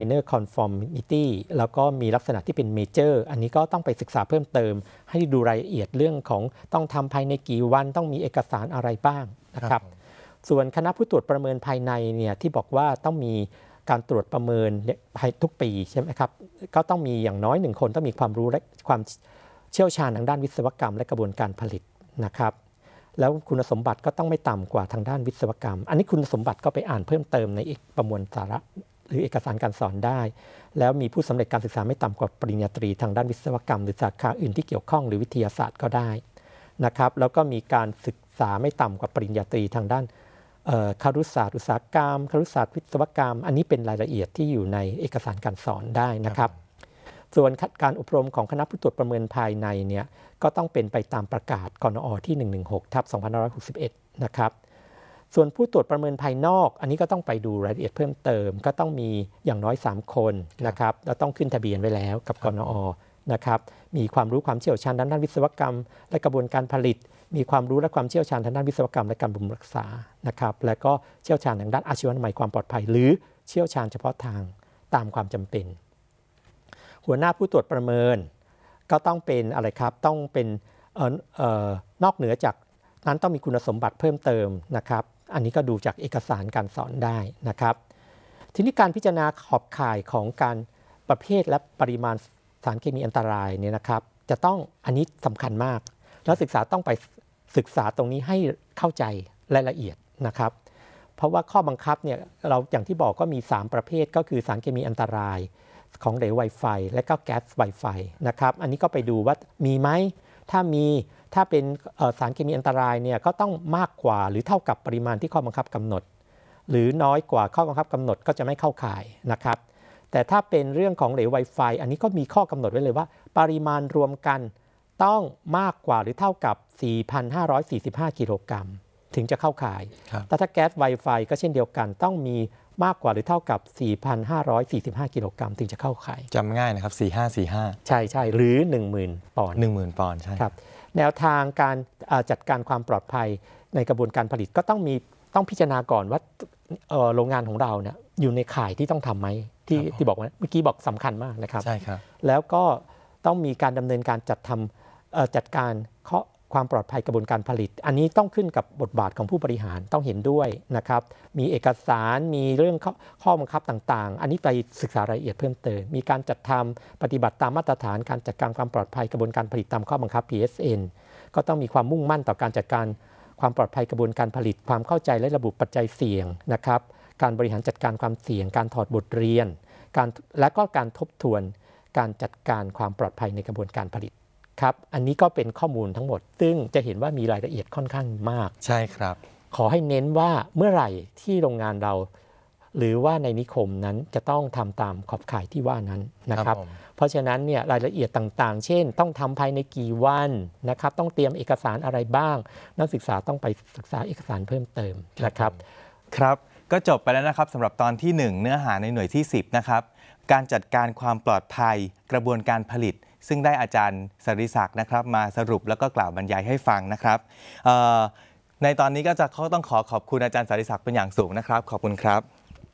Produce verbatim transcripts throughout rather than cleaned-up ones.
minor conformity แล้วก็มีลักษณะที่เป็น major อันนี้ก็ต้องไปศึกษาเพิ่มเติมให้ดูรายละเอียดเรื่องของต้องทำภายในกี่วันต้องมีเอกสารอะไรบ้างนะครับส่วนคณะผู้ตรวจประเมินภายในเนี่ยที่บอกว่าต้องมีการตรวจประเมินทุกปีใช่ไหมครับก็ต้องมีอย่างน้อยหนึ่งคนต้องมีความรู้และความเชี่ยวชาญทางด้านวิศวกรรมและกระบวนการผลิตนะครับแล้วคุณสมบัติก็ต้องไม่ต่ำกว่าทางด้านวิศวกรรมอันนี้คุณสมบัติก็ไปอ่านเพิ่มเติมในประมวลสาระหรือเอกสารการสอนได้แล้วมีผู้สำเร็จการศึกษาไม่ต่ำกว่าปริญญาตรีทางด้านวิศวกรรมหรือสาขาอื่นที่เกี่ยวข้องหรือวิทยาศาสตร์ก็ได้นะครับแล้วก็มีการศึกษาไม่ต่ำกว่าปริญญาตรีทางด้านครุศาสตร์อุตสาหกรรมครุศาสตร์วิศวกรรมอันนี้เป็นรายละเอียดที่อยู่ในเอกสารการสอนได้นะครับส่วนการอบรมของคณะผู้ตรวจประเมินภายในเนี่ยก็ต้องเป็นไปตามประกาศกนอที่ หนึ่งหนึ่งหก ทับ สองพันห้าร้อยหกสิบเอ็ด นะครับส่วนผู้ตรวจประเมินภายนอกอันนี้ก็ต้องไปดูรายละเอียดเพิ่มเติมก็ต้องมีอย่างน้อยสามคนนะครับแล้วต้องขึ้นทะเบียนไว้แล้วกับกนอนะครับมีความรู้ความเชี่ยวชาญด้านด้านวิศวกรรมและกระบวนการผลิตมีความรู้และความเชี่ยวชาญทางด้านวิศวกรรมและการบำรุงรักษานะครับและก็เชี่ยวชาญทางด้านอาชีวนามัยความปลอดภัยหรือเชี่ยวชาญเฉพาะทางตามความจำเป็นหัวหน้าผู้ตรวจประเมินก็ต้องเป็นอะไรครับต้องเป็นเอ่อเอ่อนอกเหนือจากนั้นต้องมีคุณสมบัติเพิ่มเติมนะครับอันนี้ก็ดูจากเอกสารการสอนได้นะครับทีนี้การพิจารณาขอบข่ายของการประเภทและปริมาณสารเคมีอันตรายเนี่ยนะครับจะต้องอันนี้สำคัญมากแล้วศึกษาต้องไปศึกษาตรงนี้ให้เข้าใจรายละเอียดนะครับเพราะว่าข้อบังคับเนี่ยเราอย่างที่บอกก็มีสามประเภทก็คือสารเคมีอันตรายของเหลวไวไฟและก็แก๊สไวไฟนะครับอันนี้ก็ไปดูว่ามีไหมถ้ามีถ้าเป็นสารเคมีอันตรายเนี่ยก็ต้องมากกว่าหรือเท่ากับปริมาณที่ข้อบังคับกำหนดหรือน้อยกว่าข้อบังคับกำหนดก็จะไม่เข้าข่ายนะครับแต่ถ้าเป็นเรื่องของเหลวไวไฟอันนี้ก็มีข้อกำหนดไว้เลยว่าปริมาณรวมกันต้องมากกว่าหรือเท่ากับ สี่พันห้าร้อยสี่สิบห้า กิโลกรัมถึงจะเข้าข่ายแต่ถ้าแก๊สไวไฟก็เช่นเดียวกันต้องมีมากกว่าหรือเท่ากับ สี่พันห้าร้อยสี่สิบห้า กิโลกรัมถึงจะเข้าข่ายจำง่ายนะครับสี่พันห้าร้อยสี่สิบห้าใช่ใช่หรือ หนึ่งหมื่น ปอนด์หนึ่งหมื่น ปอนด์ใช่ครับแนวทางการจัดการความปลอดภัยในกระบวนการผลิตก็ต้องมีต้องพิจารณาก่อนว่าโรงงานของเราเนี่ยอยู่ในข่ายที่ต้องทำไหมที่ที่บอกว่าเมื่อกี้บอกสำคัญมากนะครับใช่ครับแล้วก็ต้องมีการดำเนินการจัดทำจัดการข้อความปลอดภัยกระบวนการผลิตอันนี้ต้องขึ้นกับบทบาทของผู้บริหารต้องเห็นด้วยนะครับมีเอกสารมีเรื่องข้อบังคับต่างๆอันนี้ไปศึกษารายละเอียดเพิ่มเติมมีการจัดทำปฏิบัติตามมาตรฐานการจัดการความปลอดภัยกระบวนการผลิตตามข้อบังคับ พี เอส เอ็น ก็ต้องมีความมุ่งมั่นต่อการจัดการความปลอดภัยกระบวนการผลิตความเข้าใจและระบุปัจจัยเสี่ยงนะครับการบริหารจัดการความเสี่ยงการถอดบทเรียนการและก็การทบทวนการจัดการความปลอดภัยในกระบวนการผลิตครับอันนี้ก็เป็นข้อมูลทั้งหมดซึ่งจะเห็นว่ามีรายละเอียดค่อนข้างมากใช่ครับขอให้เน้นว่าเมื่อไหร่ที่โรงงานเราหรือว่าในนิคมนั้นจะต้องทำตามขอบข่ายที่ว่านั้นนะครับเพราะฉะนั้นเนี่ยรายละเอียดต่างๆเช่นต้องทำภายในกี่วันนะครับต้องเตรียมเอกสารอะไรบ้างนักศึกษาต้องไปศึกษาเอกสารเพิ่มเติมนะครับครับก็จบไปแล้วนะครับสำหรับตอนที่หนึ่งเนื้อหาในหน่วยที่สิบนะครับการจัดการความปลอดภัยกระบวนการผลิตซึ่งได้อาจารย์สริศักดิ์นะครับมาสรุปแล้วก็กล่าวบรรยายให้ฟังนะครับในตอนนี้ก็จะต้องขอขอบคุณอาจารย์สริศักดิ์เป็นอย่างสูงนะครับขอบคุณครับ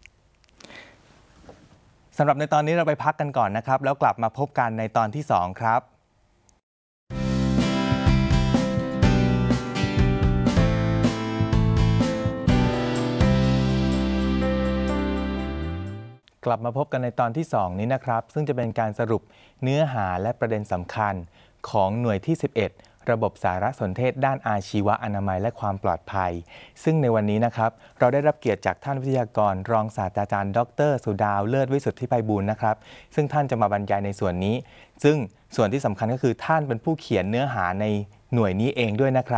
สำหรับในตอนนี้เราไปพักกันก่อนนะครับแล้วกลับมาพบกันในตอนที่สองครับกลับมาพบกันในตอนที่สองนี้นะครับซึ่งจะเป็นการสรุปเนื้อหาและประเด็นสำคัญของหน่วยที่สิบเอ็ดระบบสารสนเทศด้านอาชีวะอนามัยและความปลอดภัยซึ่งในวันนี้นะครับเราได้รับเกียรติจากท่านวิทยากรรองศาสตราจารย์ดรสุดาวเลิศวิสุทธิไพบูลย์นะครับซึ่งท่านจะมาบรรยายในส่วนนี้ซึ่งส่วนที่สำคัญก็คือท่านเป็นผู้เขียนเนื้อหาในหน่วยนี้เองด้วยนะครับ